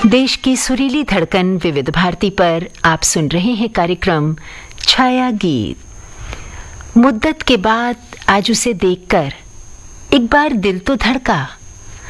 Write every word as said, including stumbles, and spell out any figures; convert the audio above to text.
देश की सुरीली धड़कन विविध भारती पर आप सुन रहे हैं कार्यक्रम छाया गीत। मुद्दत के बाद आज उसे देखकर एक बार दिल तो धड़का,